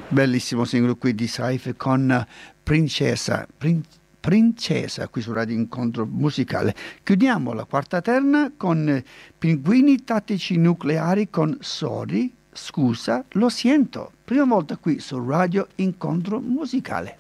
Bellissimo singolo qui di Saif con Princesa. Princesa qui su Radio Incontro Musicale. Chiudiamo la quarta terna con Pinguini Tattici Nucleari con Sorry, scusa, lo sento. Prima volta qui su Radio Incontro Musicale.